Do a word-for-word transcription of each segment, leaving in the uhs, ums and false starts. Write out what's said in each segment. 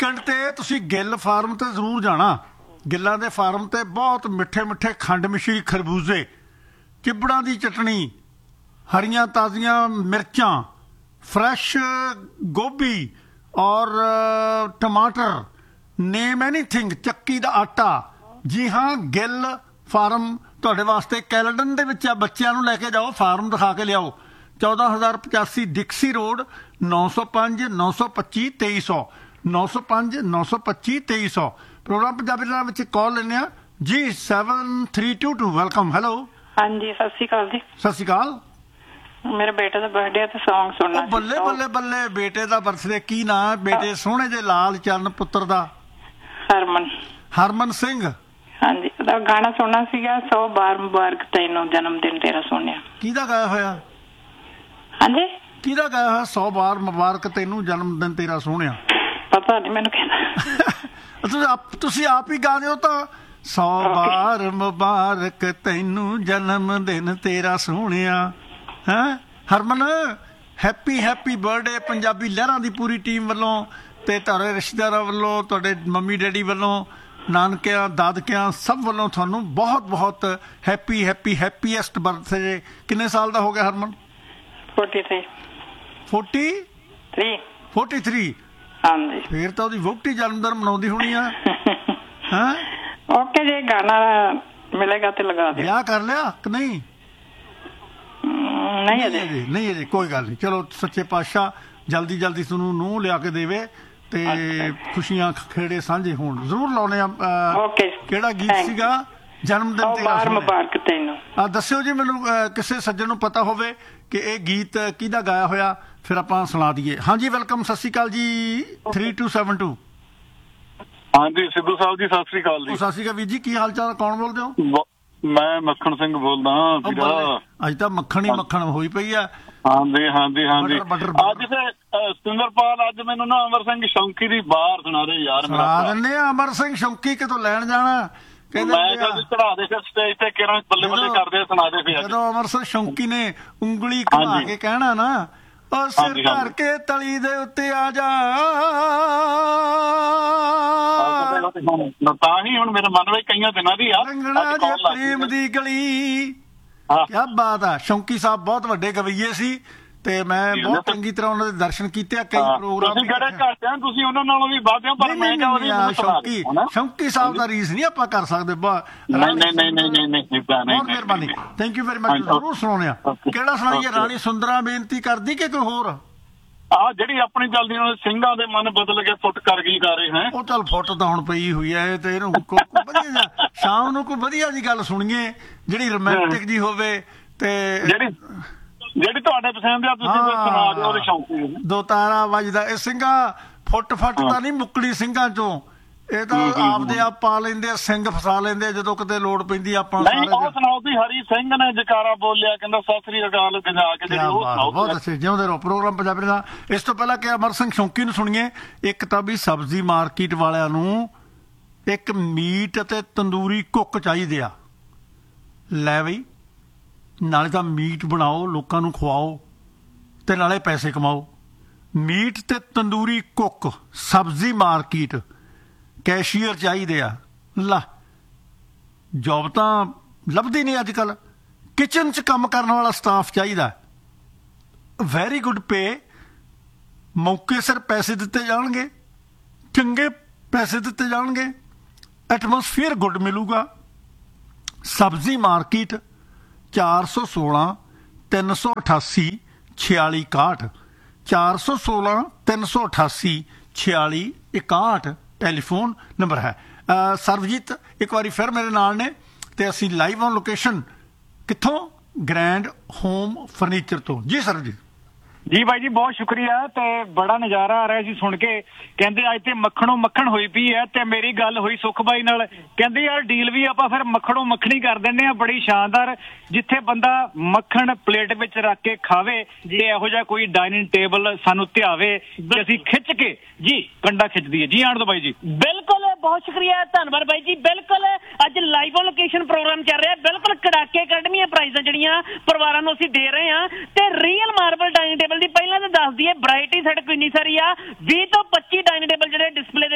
Weekend ਤੇ ਤੁਸੀਂ Gill farm ਤੇ ਜ਼ਰੂਰ ਜਾਣਾ। ਗਿੱਲਾਂ ਦੇ ਫਾਰਮ ਤੇ ਬਹੁਤ ਮਿੱਠੇ ਮਿੱਠੇ ਖੰਡ ਮਿਸ਼ਰੀ ਖਰਬੂਜ਼ੇ, ਚਿਬੜਾਂ ਦੀ ਚਟਣੀ, ਹਰੀਆਂ ਤਾਜ਼ੀਆਂ ਮਿਰਚਾਂ, फ्रेश गोभी और टमाटर, नेम एनीथिंग, चक्की दा आटा। जी हाँ, गिल फार्म तुहाडे वास्ते कैलेडन दे विच आ। बच्चों नूं लैके जाओ, फार्म दिखा के लियाओ। चौदह हज़ार पचासी डिक्सी रोड, नौ सौ पाँच नौ सौ पच्ची तेई सौ, नौ सौ पाँच नौ सौ पच्ची तेई सौ। Programme Punjabi they which call लैने जी, seven three to to. Welcome. Hello. हाँ जी, सत श्री अकाल जी। सत श्री अकाल। मेरे बेटे का बर्थडे है तो सॉन्ग सुनना। बल्ले बल्ले बल्ले, बेटे का बर्थडे की ना बेटे सोहने जे लाल चरण पुत्र दा? हरमन। हरमन सिंह। हाँ जी, गाना सुनना सीगा, सौ बार मुबारक तैनू जन्मदिन तेरा सोनिया। किहदा गाया होया? हाँ जी, किहदा गाया होया सौ बार मुबारक तैनू जन्मदिन तेरा सोनिया? पता नहीं मैनू कहना। तुसीं आप तुसीं आप ही गा दिओ तां, सौ बार मुबारक तैनू जन्मदिन तेरा सोनिया। है Harman, happy happy birthday Punjabi लहरां दी पूरी टीम वल्लों ते तुहाडे रिश्तेदारां वल्लों, तुहाडे मम्मी डैडी वल्लों, नानकिਆਂ दादकिਆਂ सब वल्लों तुहानूं बहुत बहुत हैप्पी हैप्पी हैप्पीएस्ट बर्थडे। किन्ने साल दा हो गया Harman? Forty three. Forty three forty three. हाँ जी। फिर तो ਉਹਦੀ ਵਹੁਟੀ ਜਨਮਦਿਨ ਮਨਾਉਂਦੀ ਹੋਣੀ ਆ। हैं ओके जी, गाना मिलेगा तो लगा दे। ਵਿਆਹ ਕਰ ਲਿਆ ਕਿ ਨਹੀਂ? नहीं अजे नहीं अजे, कोई गल नहीं। चलो सच्चे पातशाह जल्दी जल्दी तुहानूं नूंह लिया के देवे ते खुशियां खेड़े साझे होण। जरूर लाउने आ। किहड़ा गीत सीगा? जन्मदिन तेरा मुबारक तैनूं। आ दस्सिओ जी मैनूं, किसी सज्जण नूं पता होवे कि ये गीत किहदा गाया होया, फिर आपां सुणा दईए। हाँ जी, वेलकम। सत श्री अकाल जी। Three two seven two. हाँ जी, सिद्धू साहब जी सत श्री अकाल जी। सत श्री अकाल वीर जी, की हाल चाल? कौन बोलदे हो? मैं मक्खण सिंह बोलदा। अज तो मक्खण ही मक्खण होई पई है। हाँ जी हाँ जी हाँ जी। अज फिर सतिंदरपाल, अज मैनूं ना अमर सिंह शौंकी दी बाहर सुना दे यार। सुना दिंदे आ। अमर सिंह शौंकी कितों लैण जाना? मैं चढ़ा दे फिर स्टेज ते किरण बल्ले बल्ले करदे सुना दे फिर। जदों अमर सिंह शौंकी ने उंगली घुमा के कहना ना, ओ सिर धर के तली दे उत्ते आ जा, ਤਾਂ ਹੀ ਹੁਣ ਮੇਰੇ ਮਨ ਵਿੱਚ ਕਈਆਂ ਦਿਨਾਂ ਦੀ ਆ ਰੰਗਣਾ ਜੇ ਪ੍ਰੇਮ ਦੀ ਗਲੀ। ਕੀ ਬਾਤ ਆ। ਸ਼ੌਂਕੀ ਸਾਹਿਬ ਬਹੁਤ ਵੱਡੇ ਗਵਈਏ ਸੀ ਤੇ ਮੈਂ ਬਹੁਤ ਚੰਗੀ ਤਰ੍ਹਾਂ ਉਹਨਾਂ ਦੇ ਦਰਸ਼ਨ ਕੀਤੇ ਆ। ਕਈ ਪ੍ਰੋਗਰਾਮ ਤੁਸੀਂ ਜਿਹੜੇ ਘੱਟ ਆ, ਤੁਸੀਂ ਉਹਨਾਂ ਨਾਲੋਂ ਵੀ ਵੱਧ ਆ, ਪਰ ਮੈਂ ਕਹਿੰਦਾ ਸ਼ੌਂਕੀ ਸ਼ੌਂਕੀ ਸਾਹਿਬ ਦਾ ਰੀਸ ਨਹੀਂ ਆਪਾਂ ਕਰ ਸਕਦੇ। ਨਹੀਂ ਨਹੀਂ ਨਹੀਂ ਨਹੀਂ ਨਹੀਂ, ਬਹੁਤ ਮਿਹਰਬਾਨੀ, ਥੈਂਕ ਯੂ ਵੈਰੀ ਮਚ। ਜ਼ਰੂਰ ਸੁਣਾਉਣੇ ਆ। ਕਿਹੜਾ ਸੁਣਾਈਏ? ਰਾਣੀ ਸੁੰਦਰਾ ਬੇਨਤੀ ਕਰਦੀ ਕਿ ਕੋਈ ਹੋਰ? ਆ ਜਿਹੜੀ ਆਪਣੀ ਚੱਲਦੀ ਉਹਨਾਂ ਸਿੰਘਾਂ ਦੇ ਮਨ ਬਦਲ ਕੇ ਫੁੱਟ ਕਰ ਗਈ ਗਾ ਰਹੇ ਹੈ। ਉਹ ਚੱਲ ਫੁੱਟ ਤਾਂ ਹੁਣ ਪਈ ਹੋਈ ਹੈ ਤੇ ਇਹਨੂੰ ਵਧੀਆ ਸ਼ਾਮ ਨੂੰ ਕੋਈ ਵਧੀਆ ਜੀ ਗੱਲ ਸੁਣੀਏ ਜਿਹੜੀ ਰੋਮਾਂਟਿਕ ਜੀ ਹੋਵੇ ਤੇ ਜਿਹੜੀ ਜਿਹੜੀ ਤੁਹਾਡੇ ਪਸੰਦ ਆ, ਤੁਸੀਂ ਸੁਣਾ ਦਿਓ। ਉਹਦੇ ਸ਼ੌਂਕੀ ਦੋ ਤਾਰਾ ਵੱਜਦਾ। ਇਹ ਸਿੰਘਾਂ ਫੁੱਟ ਫੱਟ ਤਾਂ ਨਹੀਂ ਮੁੱਕਣੀ ਸਿੰਘਾਂ ਚੋਂ, ਇਹ ਤਾਂ ਆਪਦੇ ਆਪ ਪਾ ਲੈਂਦੇ, ਸਿੰਘ ਫਸਾ ਲੈਂਦੇ ਜਦੋਂ ਕਿਤੇ ਲੋੜ ਪੈਂਦੀ। ਆਪਾਂ ਨਹੀਂ ਉਹ ਸੁਣਾਓ ਵੀ ਹਰੀ ਸਿੰਘ ਨੇ ਜਕਾਰਾ ਬੋਲਿਆ, ਕਹਿੰਦਾ ਸਤਿ ਸ੍ਰੀ ਅਕਾਲ ਗਜਾ ਕੇ। ਬਹੁਤ ਅੱਛੇ, ਜਿਉਂਦੇ ਰਹੋ। ਪ੍ਰੋਗਰਾਮ ਪੰਜਾਬੀ ਦਾ। ਇਸ ਤੋਂ ਪਹਿਲਾਂ ਕਿ ਅਮਰ ਸਿੰਘ ਸ਼ੌਂਕੀ ਨੂੰ ਸੁਣੀਏ, ਇੱਕ ਤਾਂ ਵੀ ਸਬਜ਼ੀ ਮਾਰਕੀਟ ਵਾਲਿਆਂ ਨੂੰ ਇੱਕ ਮੀਟ ਅਤੇ ਤੰਦੂਰੀ ਕੁੱਕ ਚਾਹੀਦੇ ਆ। ਲੈ ਬਈ, ਨਾਲੇ ਤਾਂ ਮੀਟ ਬਣਾਓ, ਲੋਕਾਂ ਨੂੰ ਖਵਾਓ ਤੇ ਨਾਲੇ ਪੈਸੇ ਕਮਾਓ। ਮੀਟ ਤੇ ਤੰਦੂਰੀ ਕੁੱਕ, ਸਬਜ਼ੀ ਮਾਰਕੀਟ, कैशियर चाहिए आ। ला जॉब तो लभदी नहीं अजकल। किचन च काम करने वाला स्टाफ चाहिए। वैरी गुड पे, मौके सिर पैसे दिते जाएंगे, चंगे पैसे दिते जाएंगे, एटमोसफेयर गुड मिलूगा। सब्जी मार्केट चार सौ सोलह तीन सौ अठासी छियाली इकाहठ, चार सौ सोलह तीन सौ अठासी छियाली इकाहठ ਟੈਲੀਫੋਨ ਨੰਬਰ ਹੈ। ਸਰਬਜੀਤ ਇੱਕ ਵਾਰੀ ਫਿਰ ਮੇਰੇ ਨਾਲ ਨੇ ਤੇ ਅਸੀਂ ਲਾਈਵ ਔਨ ਲੋਕੇਸ਼ਨ। ਕਿੱਥੋਂ? ਗ੍ਰੈਂਡ ਹੋਮ ਫਰਨੀਚਰ ਤੋਂ। ਜੀ ਸਰਬਜੀਤ ਜੀ ਬਾਈ ਜੀ, ਬਹੁਤ ਸ਼ੁਕਰੀਆ ਤੇ ਬੜਾ ਨਜ਼ਾਰਾ ਆ ਰਿਹਾ ਸੀ ਸੁਣ ਕੇ। ਕਹਿੰਦੇ ਅੱਜ ਤੇ ਮੱਖਣੋਂ ਮੱਖਣ ਹੋਈ ਪਈ ਹੈ ਤੇ ਮੇਰੀ ਗੱਲ ਹੋਈ ਸੁਖ ਬਾਈ ਨਾਲ, ਕਹਿੰਦੇ ਯਾਰ ਡੀਲ ਵੀ ਆਪਾਂ ਫਿਰ ਮੱਖਣੋਂ ਮੱਖਣੀ ਕਰ ਦਿੰਦੇ ਆ। ਬੜੀ ਸ਼ਾਨਦਾਰ, ਜਿੱਥੇ ਬੰਦਾ ਮੱਖਣ ਪਲੇਟ ਵਿੱਚ ਰੱਖ ਕੇ ਖਾਵੇ, ਜੇ ਇਹੋ ਜਿਹਾ ਕੋਈ ਡਾਈਨਿੰਗ ਟੇਬਲ ਸਾਨੂੰ ਧਿਆਵੇ ਤੇ ਅਸੀਂ ਖਿੱਚ ਕੇ ਜੀ ਕੰਡਾ ਖਿੱਚਦੀ ਹੈ। ਜੀ ਆਣ ਦੋ ਬਾਈ ਜੀ। ਬਿਲਕੁਲ, ਬਹੁਤ ਸ਼ੁਕਰੀਆ, ਧੰਨਵਾਦ ਬਾਈ ਜੀ। ਬਿਲਕੁਲ ਅੱਜ ਲਾਈਵ ਔਨ ਲੋਕੇਸ਼ਨ ਪ੍ਰੋਗਰਾਮ ਚੱਲ ਰਿਹਾ। ਬਿਲਕੁਲ ਕੜਾਕੇ ਕੱਢਵੀਆਂ ਪ੍ਰਾਈਜ਼ਾਂ ਜਿਹੜੀਆਂ ਪਰਿਵਾਰਾਂ ਨੂੰ ਅਸੀਂ ਦੇ ਰਹੇ ਹਾਂ ਤੇ ਰੀਅਲ ਮਾਰਬਲ ਡਾਈਨਿੰਗ ਟੇਬਲ ਦੀ ਪਹਿਲਾਂ ਤਾਂ ਦੱਸ ਦਈਏ ਵੈਰਾਈਟੀ ਸਾਡੇ ਕੋਲ ਇੰਨੀ ਸਾਰੀ ਆ। ਵੀਹ ਤੋਂ ਪੱਚੀ ਡਾਈਨਿੰਗ ਟੇਬਲ ਜਿਹੜੇ ਡਿਸਪਲੇ ਦੇ ਵਿੱਚ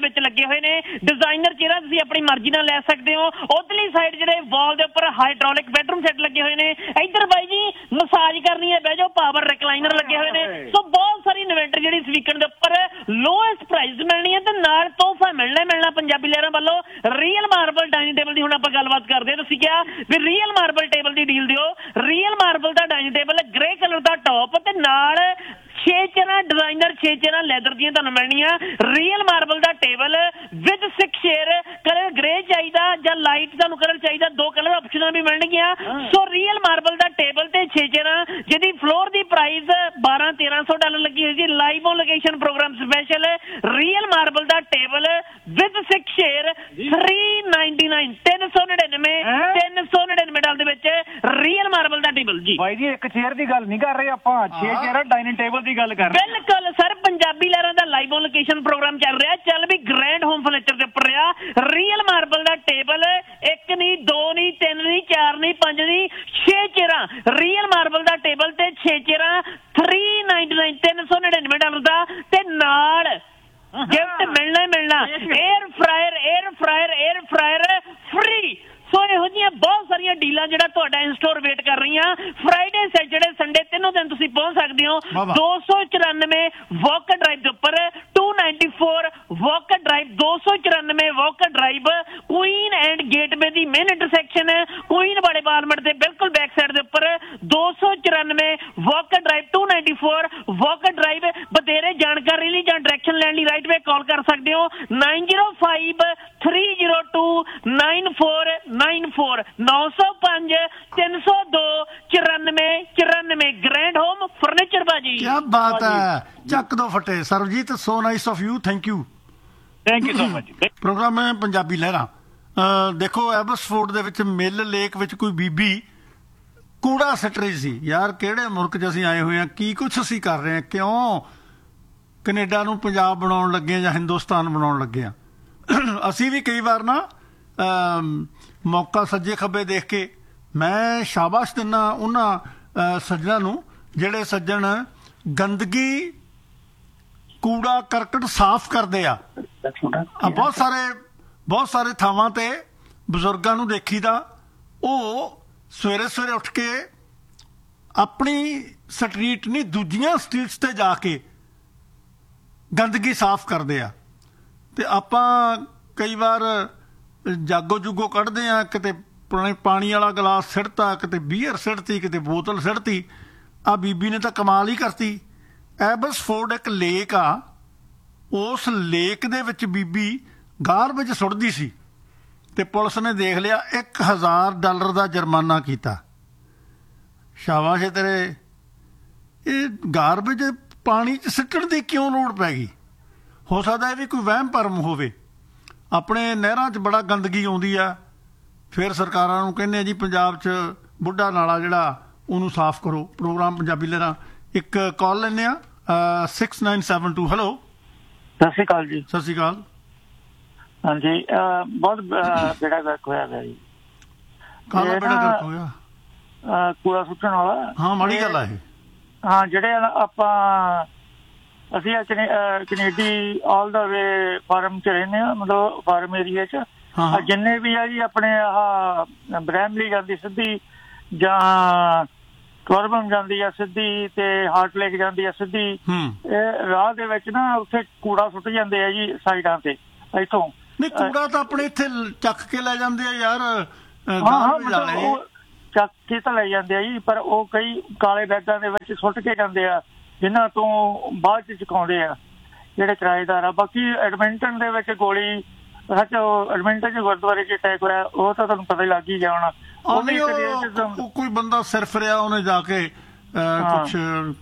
ਲੱਗੇ ਹੋਏ ਨੇ। ਡਿਜ਼ਾਈਨਰ ਚੇਅਰਾਂ ਤੁਸੀਂ ਆਪਣੀ ਮਰਜ਼ੀ ਨਾਲ ਲੈ ਸਕਦੇ ਹੋ। ਉਧਰਲੀ ਸਾਈਡ ਜਿਹੜੇ ਵਾਲ ਦੇ ਉੱਪਰ ਹਾਈਡ੍ਰੋਲਿਕ ਬੈਡਰੂਮ ਸੈੱਟ ਲੱਗੇ ਹੋਏ ਨੇ। ਇੱਧਰ ਬਾਈ ਜੀ ਮਸਾਜ ਕਰਨੀ ਹੈ ਬਹਿ ਜਾਓ, ਪਾਵਰ ਰਿਕਲਾਈਨਰ ਲੱਗੇ ਹੋਏ ਨੇ। ਸੋ ਬਹੁਤ ਸਾਰੀ ਇਨਵੈਂਟਰੀ ਜਿਹੜੀ ਇਸ ਵੀਕਐਂਡ ਦੇ ਉੱਪਰ ਲੋਐਸਟ ਪ੍ਰਾਈਸ ਮਿਲਣੀ ਹੈ ਤੇ ਨਾਲ ਤੋਹਫਾ ਮਿਲਣਾ ਮਿਲਣਾ ਪੰਜਾਬੀ ਲਹਿਰਾਂ ਵੱਲੋਂ। ਰੀਅਲ ਮਾਰਬਲ ਡਾਈਨਿੰਗ ਟੇਬਲ ਦੀ ਹੁਣ ਆਪਾਂ ਗੱਲਬਾਤ ਕਰਦੇ ਹਾਂ। ਤੁਸੀਂ ਕਿਹਾ ਵੀ ਰੀਅਲ ਮਾਰਬਲ ਟੇਬਲ ਦੀ ਡੀਲ ਦਿਓ। ਰੀਅਲ ਮਾਰਬਲ ਦਾ ਡਾਈਨਿੰਗ ਟੇਬਲ ਗ੍ਰੇ ਕਲਰ ਦਾ ਟੌਪ ਤੇ ਨਾਲ ਛੇ ਚੇਅਰਾਂ ਡਿਜ਼ਾਈਨਰ ਛੇ ਚੇਅਰਾਂ ਲੈਦਰ ਦੀਆਂ ਤੁਹਾਨੂੰ ਮਿਲਣੀਆਂ। Real marble the table with six chair, colour grey ਚਾਹੀਦਾ ਜਾਂ ਲਾਈਟ ਤੁਹਾਨੂੰ ਕਲਰ ਚਾਹੀਦਾ, ਦੋ ਕਲਰ ਆਪਸ਼ਨਾਂ ਵੀ ਮਿਲਣਗੀਆਂ। ਸੋ ਰੀਅਲ ਮਾਰਬਲ ਦਾ ਟੇਬਲ ਤੇ ਛੇ ਚੇਅਰਾਂ ਜਿਹਦੀ ਫਲੋਰ ਦੀ ਪ੍ਰਾਈਸ ਬਾਰਾਂ ਤੇਰਾਂ ਸੌ ਡਾਲਰ ਲੱਗੀ ਹੋਈ ਜੀ। Live on location programme special real marble the table with six chair three ninety nine ਤਿੰਨ ਸੌ ਨੜਿਨਵੇਂ ਤਿੰਨ ਸੌ ਨੜਿਨਵੇਂ ਡਾਲਰ ਦੇ ਵਿੱਚ ਰੀਅਲ ਮਾਰਬਲ ਦਾ ਟੇਬਲ ਜੀ। ਬਾਈ ਜੀ ਇੱਕ ਚੇਅਰ ਦੀ ਗੱਲ ਨਹੀਂ ਕਰ ਰਹੇ ਆਪਾਂ, ਛੇ ਚੇਅਰ ਡਾਈਨਿੰਗ ਟੇਬਲ ਦੀ ਗੱਲ ਕਰ ਰਹੇ। ਬਿਲਕੁਲ ਸਰ, ਪੰਜਾਬੀ ਲਹਿਰਾਂ ਦਾ ਲਾਈਵ ਔਨ ਲੋਕੇਸ਼ਨ ਪ੍ਰੋਗਰਾਮ ਚੱਲ ਰਿਹਾ। ਚੱਲ ਵੀ ਗ੍ਰੈਂਡ ਹੋਮ ਫਰਨੀਚਰ ਦੇ ਉੱਪਰ ਰਿਹਾ ਰੀਅਲ ਮਾਰਬਲ ਦਾ ਟੇਬਲ। ਇੱਕ ਨਹੀਂ, ਦੋ ਨਹੀਂ, ਤਿੰਨ ਨਹੀਂ, ਚਾਰ ਨਹੀਂ, ਪੰਜ ਨਹੀਂ, ਛੇ ਚੇਅਰਾਂ ਰੀਅਲ ਮਾਰਬਲ ਦਾ ਟੇਬਲ ਤੇ ਛੇ ਚੇਅਰਾਂ ਥ੍ਰੀ ਨਾਈਨਟੀ ਨਾਈਨ ਤਿੰਨ ਸੌ ਨੜਿਨਵੇਂ ਡਾਲਰ ਦਾ ਤੇ ਨਾਲ ਗਿਫਟ ਮਿਲਣਾ ਹੀ ਮਿਲਣਾ। Air fryer air fryer air fryer free. ਸੋ ਇਹੋ ਜਿਹੀਆਂ ਬਹੁਤ ਸਾਰੀਆਂ ਡੀਲਾਂ ਜਿਹੜਾ ਤੁਹਾਡਾ ਇਨਸਟੋਰ ਵੇਟ ਕਰ ਰਹੀਆਂ। ਫਰਾਈਡੇ, ਸੈਟਰਡੇ, ਸੰਡੇ ਤਿੰਨੋਂ ਦਿਨ ਤੁਸੀਂ ਪਹੁੰਚ ਸਕਦੇ ਹੋ। ਦੋ ਸੌ ਚੁਰਾਨਵੇਂ ਵਾਕਰ ਡਰਾਈਵ ਦੇ ਉੱਪਰ to ninety four Walker drive ਦੋ ਸੌ ਚੁਰਾਨਵੇਂ Walker drive Queen and gateway the main intersection Queen ਵਾਲੇ ਬਾਲਮਟ ਦੇ ਬਿਲਕੁਲ ਬੈਕ ਸਾਈਡ ਦੇ ਉੱਪਰ ਦੋ ਸੌ ਚੁਰਾਨਵੇਂ Walker drive to ninety four Walker drive. ਵਧੇਰੇ ਜਾਣਕਾਰੀ ਲਈ ਜਾਂ ਡਾਇਰੈਕਸ਼ਨ ਲੈਣ ਲਈ ਰਾਈਟ ਵੇ ਕਾਲ ਕਰ ਸਕਦੇ ਹੋ nine zero five three zero two nine four nine four ਨੌ ਸੌ ਪੰਜ ਤਿੰਨ ਸੌ ਦੋ ਚੁਰਾਨਵੇਂ ਚੁਰਾਨਵੇਂ ਗ੍ਰੈਂਡ ਹੋਮ ਫਰਨੀਚਰ ਬਾਜੀ। ਕੀ ਬਾਤ ਹੈ, ਚੱਕ ਦੋ ਫਟੇ। Sarabjit, so nice of you, thank you thank you so much. Programme ਹੈ ਪੰਜਾਬੀ ਲਹਿਰਾਂ। ਦੇਖੋ ਐਬਸਫੋਰਡ ਦੇ ਵਿੱਚ ਮਿਲ ਲੇਕ ਵਿੱਚ ਕੋਈ ਬੀਬੀ ਕੂੜਾ ਸਿੱਟ ਰਹੀ ਸੀ। ਯਾਰ ਕਿਹੜੇ ਮੁਲਕ 'ਚ ਅਸੀਂ ਆਏ ਹੋਏ ਹਾਂ, ਕੀ ਕੁਛ ਅਸੀਂ ਕਰ ਰਹੇ ਹਾਂ, ਕਿਉਂ ਕੈਨੇਡਾ ਨੂੰ ਪੰਜਾਬ ਬਣਾਉਣ ਲੱਗੇ ਜਾਂ ਹਿੰਦੁਸਤਾਨ ਬਣਾਉਣ ਲੱਗੇ ਹਾਂ। ਅਸੀਂ ਵੀ ਕਈ ਵਾਰ ਨਾ ਮੌਕਾ ਸੱਜੇ ਖੱਬੇ ਦੇਖ ਕੇ ਮੈਂ ਸ਼ਾਬਾਸ਼ ਦਿੰਦਾ ਉਹਨਾਂ ਸੱਜਣਾਂ ਨੂੰ ਜਿਹੜੇ ਸੱਜਣ ਗੰਦਗੀ ਕੂੜਾ ਕਰਕਟ ਸਾਫ਼ ਕਰਦੇ ਆ। ਬਹੁਤ ਸਾਰੇ ਬਹੁਤ ਸਾਰੇ ਥਾਵਾਂ ਤੇ ਬਜ਼ੁਰਗਾਂ ਨੂੰ ਦੇਖੀਦਾ, ਉਹ ਸਵੇਰੇ ਸਵੇਰੇ ਉੱਠ ਕੇ ਆਪਣੀ ਸਟਰੀਟ ਨਹੀਂ ਦੂਜੀਆਂ ਸਟਰੀਟਸ ਤੇ ਜਾ ਕੇ ਗੰਦਗੀ ਸਾਫ਼ ਕਰਦੇ ਆ। ਤੇ ਆਪਾਂ ਕਈ ਵਾਰ ਜਾਗੋ ਜੁਗੋ ਕੱਢਦੇ ਆ, ਕਿਤੇ ਪੁਰਾਣੇ ਪਾਣੀ ਵਾਲਾ ਗਲਾਸ ਸਿੱਟਤਾ, ਕਿਤੇ ਬੀਅਰ ਸਿੱਟਤੀ, ਕਿਤੇ ਬੋਤਲ ਸਿੱਟਤੀ। ਆ ਬੀਬੀ ਨੇ ਤਾਂ ਕਮਾਲ ਹੀ ਕਰਤੀ। ਐਬਸਫੋਰਡ ਇੱਕ ਲੇਕ ਆ, ਉਸ ਲੇਕ ਦੇ ਵਿੱਚ ਬੀਬੀ ਗਾਰਬੇਜ ਸੁੱਟਦੀ ਸੀ ਤੇ ਪੁਲਿਸ ਨੇ ਦੇਖ ਲਿਆ, ਇੱਕ ਹਜ਼ਾਰ ਡਾਲਰ ਦਾ ਜੁਰਮਾਨਾ ਕੀਤਾ। ਸ਼ਾਬਾਸ਼ ਤੇਰੇ। ਇਹ ਗਾਰਬੇਜ ਪਾਣੀ 'ਚ ਸਿੱਟਣ ਦੀ ਕਿਉਂ ਲੋੜ ਪੈ ਗਈ? ਹੋ ਸਕਦਾ ਇਹ ਵੀ ਕੋਈ ਵਹਿਮ ਭਰਮ ਹੋਵੇ। ਆਪਣੇ ਨਹਿਰਾਂ 'ਚ ਬੜਾ ਗੰਦਗੀ ਆਉਂਦੀ ਆ, ਫਿਰ ਸਰਕਾਰਾਂ ਨੂੰ ਕਹਿੰਦੇ ਆ ਜੀ ਪੰਜਾਬ 'ਚ ਬੁੱਢਾ ਨਾਲਾ ਜਿਹੜਾ ਉਹਨੂੰ ਸਾਫ਼ ਕਰੋ। ਪ੍ਰੋਗਰਾਮ ਪੰਜਾਬੀ ਲਹਿਰਾਂ। ਇੱਕ ਕਾਲ ਲੈਂਦੇ ਆ six nine seven to. Hello, ਸਤਿ ਸ਼੍ਰੀ ਅਕਾਲ ਜੀ। ਸਤਿ ਸ਼੍ਰੀ ਅਕਾਲ। ਹਾਂਜੀ, ਬਹੁਤ ਬੇੜਾ ਗਰਕ ਹੋਇਆ ਪਿਆ ਜੀ। ਕਾਹਦਾ ਬੇੜਾ ਗਰਕ ਹੋਇਆ? ਕੂੜਾ ਸੁੱਟਣ ਵਾਲਾ। ਹਾਂ, ਮਾੜੀ ਗੱਲ ਆ ਇਹ। ਹਾਂ, ਜਿਹੜੇ ਆਪਾਂ ਅਸੀਂ ਕੈਨੇਡੀ ਆਲ ਦਾ ਵੇ ਫਾਰਮ 'ਚ ਰਹਿੰਦੇ ਹਾਂ, ਮਤਲਬ ਫਾਰਮ ਏਰੀਆ 'ਚ ਜਿੰਨੇ ਵੀ ਆ ਜੀ ਆਪਣੇ ਆਹ ਬਰੈਮਲੀ ਜਾਂਦੀ ਸਿੱਧੀ ਜਾਂ ਟੋਰਬਨ ਜਾਂਦੀ ਆ ਸਿੱਧੀ ਤੇ ਹਾਰਟ ਲੇਕ ਜਾਂਦੀ ਆ ਸਿੱਧੀ, ਇਹ ਰਾਹ ਦੇ ਵਿੱਚ ਨਾ ਉੱਥੇ ਕੂੜਾ ਸੁੱਟ ਜਾਂਦੇ ਆ ਜੀ ਸਾਈਡਾਂ ਤੇ ਇੱਥੋਂ। ਨਹੀਂ, ਕੂੜਾ ਤਾਂ ਆਪਣੇ ਇੱਥੇ ਚੱਕ ਕੇ ਲੈ ਜਾਂਦੇ ਆ ਯਾਰ। ਹਾਂ, ਚੱਕ ਕੇ ਤਾਂ ਲੈ ਜਾਂਦੇ ਆ ਜੀ, ਪਰ ਉਹ ਕਈ ਕਾਲੇ ਬੈਗਾਂ ਦੇ ਵਿੱਚ ਸੁੱਟ ਕੇ ਜਾਂਦੇ ਆ ਜਿਨ੍ਹਾਂ ਤੋਂ ਬਾਅਦ ਚ ਚੁਕਾਉਂਦੇ ਆ ਜਿਹੜੇ ਕਿਰਾਏਦਾਰ ਆ। ਬਾਕੀ ਐਡਮਿੰਟਨ ਦੇ ਵਿੱਚ ਗੋਲੀ ਸੱਚ ਐਡਮਿੰਟਨ ਚ ਗੁਰਦੁਆਰੇ ਚ ਅਟੈਕ ਹੋਇਆ, ਉਹ ਤਾਂ ਤੁਹਾਨੂੰ ਪਤਾ ਹੀ ਲੱਗ ਹੀ ਗਿਆ ਹੋਣਾ। ਕੋਈ ਬੰਦਾ ਸਿਰ ਫਿਰਿਆ, ਉਹਨੇ ਜਾ ਕੇ ਕੁਛ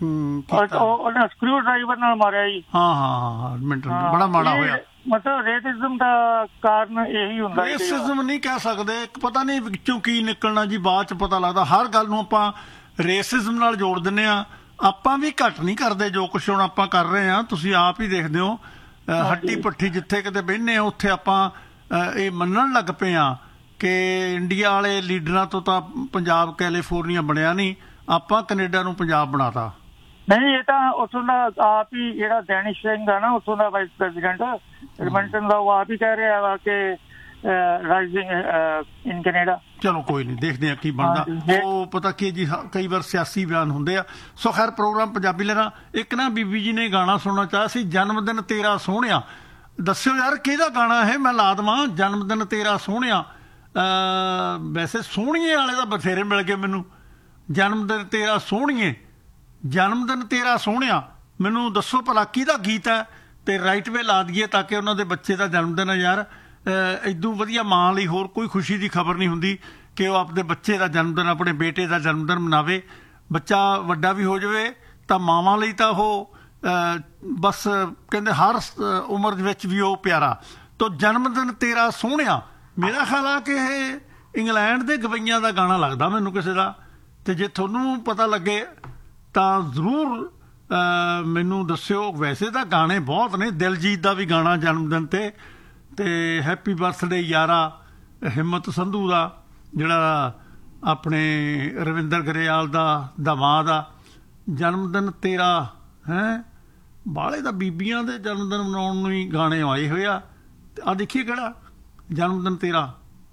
ਉਹਨੇ ਸਕਰੂ ਡਰਾਈਵਰ ਨਾਲ ਮਾਰਿਆ ਜੀ। ਹਾਂ ਹਾਂ, ਐਡਮਿੰਟਨ ਬੜਾ ਮਾੜਾ ਹੋਇਆ। ਮਤਲਬ ਰੇਸਿਜ਼ਮ ਦਾ ਕਾਰਨ ਇਹੀ ਹੁੰਦਾ। ਰੇਸਿਜ਼ਮ ਨਹੀਂ ਕਹਿ ਸਕਦੇ, ਪਤਾ ਨਹੀਂ ਵਿੱਚੋਂ ਕੀ ਨਿਕਲਣਾ ਜੀ, ਬਾਅਦ ਚ ਪਤਾ ਲੱਗਦਾ। ਹਰ ਗੱਲ ਨੂੰ ਆਪਾਂ ਰੇਸਿਜ਼ਮ ਨਾਲ ਜੋੜ ਦਿੰਦੇ ਆ। ਆਪਾਂ ਵੀ ਘੱਟ ਨਹੀਂ ਕਰਦੇ ਜੋ ਕੁਛ ਹੁਣ ਆਪਾਂ ਕਰ ਰਹੇ ਹਾਂ। ਤੁਸੀਂ ਆਪ ਹੀ ਦੇਖਦੇ ਹੋ, ਹੱਟੀ ਪੱਠੀ ਜਿੱਥੇ ਕਿਤੇ ਬਹਿੰਦੇ ਆ ਉੱਥੇ ਆਪਾਂ ਇਹ ਮੰਨਣ ਲੱਗ ਪਏ ਆ ਕਿ ਇੰਡੀਆ ਵਾਲੇ ਲੀਡਰਾਂ ਤੋਂ ਤਾਂ ਪੰਜਾਬ ਕੈਲੀਫੋਰਨੀਆ ਬਣਿਆ ਨਹੀਂ, ਆਪਾਂ ਕੈਨੇਡਾ ਨੂੰ ਪੰਜਾਬ ਬਣਾਤਾ। ਨਹੀਂ, ਇਹ ਤਾਂ ਉੱਥੋਂ ਦਾ ਆਪ ਹੀ ਜਿਹੜਾ ਡੈਨਿਸ਼ ਸਿੰਘ ਆ ਨਾ, ਉੱਥੋਂ ਦਾ ਵਾਈਸ ਪ੍ਰੈਜ਼ੀਡੈਂਟ ਐਡਮੰਟਨ ਦਾ, ਉਹ ਆਪ ਹੀ ਕਹਿ ਰਿਹਾ ਵਾ ਕਿ ਰਾਈਜ਼ਿੰਗ ਇਨ ਕੈਨੇਡਾ। ਚਲੋ ਕੋਈ ਨਹੀਂ, ਦੇਖਦੇ ਆ ਕੀ ਬਣਦਾ। ਉਹ ਪਤਾ ਕੀ ਜੀ, ਕਈ ਵਾਰ ਸਿਆਸੀ ਬਿਆਨ ਹੁੰਦੇ ਆ। ਸੋ ਖੈਰ, ਪ੍ਰੋਗਰਾਮ ਪੰਜਾਬੀ ਲੈਣਾ। ਇੱਕ ਨਾ ਬੀਬੀ ਜੀ ਨੇ ਗਾਣਾ ਸੁਣਨਾ ਚਾਹਿਆ ਸੀ, ਜਨਮ ਦਿਨ ਤੇਰਾ ਸੋਹਣਿਆ। ਦੱਸਿਓ ਯਾਰ ਕਿਹਦਾ ਗਾਣਾ ਇਹ, ਮੈਂ ਲਾ ਦੇਵਾਂ। ਜਨਮ ਦਿਨ ਤੇਰਾ ਸੋਹਣਿਆ। ਵੈਸੇ ਸੋਹਣੀਏ ਵਾਲੇ ਤਾਂ ਬਥੇਰੇ ਮਿਲ ਗਏ ਮੈਨੂੰ। ਜਨਮ ਦਿਨ ਤੇਰਾ ਸੋਹਣੀਏ, ਜਨਮ ਦਿਨ ਤੇਰਾ ਸੋਹਣਿਆ। ਮੈਨੂੰ ਦੱਸੋ ਭਲਾ ਕਿਹਦਾ ਗੀਤ ਹੈ, ਤੇ ਰਾਈਟ ਵੇ ਲਾ ਦਈਏ ਤਾਂ ਕਿ ਉਹਨਾਂ ਦੇ ਬੱਚੇ ਦਾ ਜਨਮ ਦਿਨ ਹੈ। ਯਾਰ ਇਦੋਂ ਵਧੀਆ ਮਾਂ ਲਈ ਹੋਰ ਕੋਈ ਖੁਸ਼ੀ ਦੀ ਖਬਰ ਨਹੀਂ ਹੁੰਦੀ ਕਿ ਉਹ ਆਪਣੇ ਬੱਚੇ ਦਾ ਜਨਮ ਦਿਨ, ਆਪਣੇ ਬੇਟੇ ਦਾ ਜਨਮ ਦਿਨ ਮਨਾਵੇ। ਬੱਚਾ ਵੱਡਾ ਵੀ ਹੋ ਜਾਵੇ ਤਾਂ ਮਾਵਾਂ ਲਈ ਤਾਂ ਉਹ ਬਸ ਕਹਿੰਦੇ ਹਰ ਉਮਰ ਦੇ ਵਿੱਚ ਵੀ ਉਹ ਪਿਆਰਾ। ਤੋ ਜਨਮ ਦਿਨ ਤੇਰਾ ਸੋਹਣਿਆ, ਮੇਰਾ ਖਿਆਲ ਆ ਕਿ ਇਹ ਇੰਗਲੈਂਡ ਦੇ ਗਵਈਆਂ ਦਾ ਗਾਣਾ ਲੱਗਦਾ ਮੈਨੂੰ ਕਿਸੇ ਦਾ। ਤੇ ਜੇ ਤੁਹਾਨੂੰ ਪਤਾ ਲੱਗੇ ਤਾਂ ਜ਼ਰੂਰ ਮੈਨੂੰ ਦੱਸਿਓ। ਵੈਸੇ ਤਾਂ ਗਾਣੇ ਬਹੁਤ ਨੇ, ਦਿਲਜੀਤ ਦਾ ਵੀ ਗਾਣਾ ਜਨਮ ਦਿਨ ਤੇ ਤੇ ਹੈਪੀ ਬਰਥਡੇ ਯਾਰਾ ਹਿੰਮਤ ਸੰਧੂ ਦਾ, ਜਿਹੜਾ ਆਪਣੇ ਰਵਿੰਦਰ ਗਰੇਵਾਲ ਦਾ ਦਮਾਦ ਆ। ਜਨਮ ਦਿਨ ਤੇਰਾ ਹੈ ਬਾਲੇ ਦਾ ਬੀਬੀਆਂ ਦੇ ਜਨਮ ਦਿਨ ਮਨਾਉਣ ਨੂੰ ਹੀ ਗਾਣੇ ਆਏ ਹੋਏ ਆ। ਆ ਦੇਖੀਏ ਕਿਹੜਾ ਜਨਮ ਦਿਨ ਤੇਰਾ,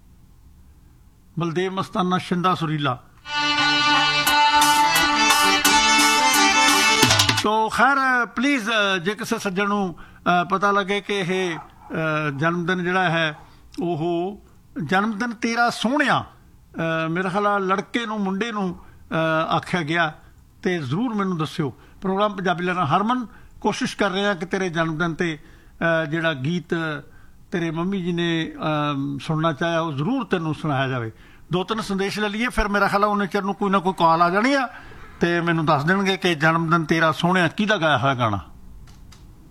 ਬਲਦੇਵ ਮਸਤਾਨਾ, ਸ਼ਿੰਦਾ ਸੁਰੀਲਾ। ਸੋ ਖੈਰ ਪਲੀਜ਼, ਜੇ ਕਿਸੇ ਸੱਜਣ ਨੂੰ ਪਤਾ ਲੱਗੇ ਕਿ ਇਹ ਜਨਮ ਦਿਨ ਜਿਹੜਾ ਹੈ ਉਹ ਜਨਮ ਦਿਨ ਤੇਰਾ ਸੋਹਣਿਆ, ਮੇਰਾ ਖਿਆਲ ਲੜਕੇ ਨੂੰ ਮੁੰਡੇ ਨੂੰ ਆਖਿਆ ਗਿਆ, ਤੇ ਜ਼ਰੂਰ ਮੈਨੂੰ ਦੱਸਿਓ। ਪ੍ਰੋਗਰਾਮ ਪੰਜਾਬੀ ਲੈਣਾ। ਹਰਮਨ, ਕੋਸ਼ਿਸ਼ ਕਰ ਰਿਹਾ ਕਿ ਤੇਰੇ ਜਨਮ ਦਿਨ ਤੇ ਜਿਹੜਾ ਗੀਤ ਤੇਰੇ ਮੰਮੀ ਜੀ ਨੇ ਸੁਣਨਾ ਚਾਹਿਆ ਉਹ ਜ਼ਰੂਰ ਤੈਨੂੰ ਸੁਣਾਇਆ ਜਾਵੇ। ਦੋ ਤਿੰਨ ਸੰਦੇਸ਼ ਲੈ ਲਈਏ, ਫਿਰ ਮੇਰਾ ਖਿਆਲ ਉਹਨੇ ਚਿਰ ਨੂੰ ਕੋਈ ਨਾ ਕੋਈ ਕਾਲ ਆ ਜਾਣੀ ਆ ਤੇ ਮੈਨੂੰ ਦੱਸ ਦੇਣਗੇ ਕਿ ਜਨਮ ਦਿਨ ਤੇਰਾ ਸੋਹਣਿਆ ਕਿਹਦਾ ਗਾਇਆ ਹੋਇਆ ਗਾਣਾ।